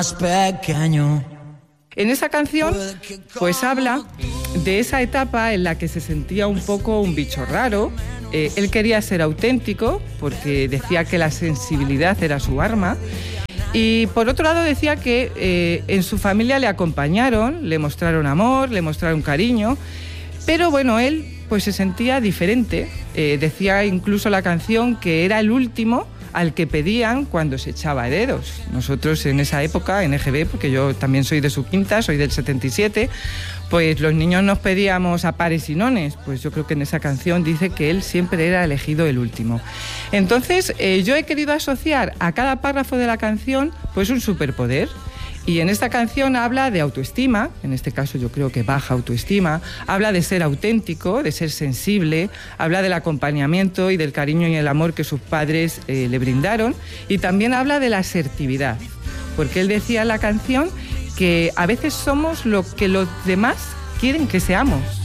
pequeño. En esa canción, pues habla de esa etapa en la que se sentía un poco un bicho raro. Él quería ser auténtico porque decía que la sensibilidad era su arma. Y por otro lado decía que en su familia le acompañaron, le mostraron amor, le mostraron cariño. Pero bueno, él pues se sentía diferente. Decía incluso la canción que era el último al que pedían cuando se echaba dedos. Nosotros en esa época, en EGB, porque yo también soy de su quinta, soy del 77, pues los niños nos pedíamos a pares y nones. Pues yo creo que en esa canción dice que él siempre era elegido el último. Entonces, yo he querido asociar a cada párrafo de la canción pues un superpoder. Y en esta canción habla de autoestima, en este caso yo creo que baja autoestima, habla de ser auténtico, de ser sensible, habla del acompañamiento y del cariño y el amor que sus padres le brindaron, y también habla de la asertividad, porque él decía en la canción que a veces somos lo que los demás quieren que seamos.